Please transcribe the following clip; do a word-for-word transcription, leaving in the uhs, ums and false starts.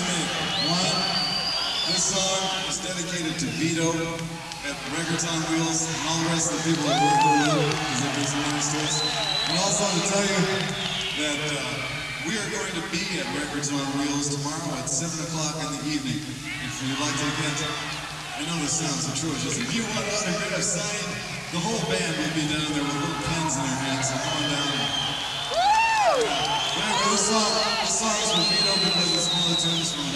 make. One, this song is dedicated to Vito at Records on Wheels and all the rest of the people that work with him because they've been so nice to us. And also to tell you that uh, we are going to be at Records on Wheels tomorrow at seven o'clock in the evening. If you'd like to get, I know this sounds atrocious, if you want autographs signed, the whole band will be down there with little pens in their hands, so come on down. Woo! Anyway, this song, this song is from Vito because it's one of the tunes from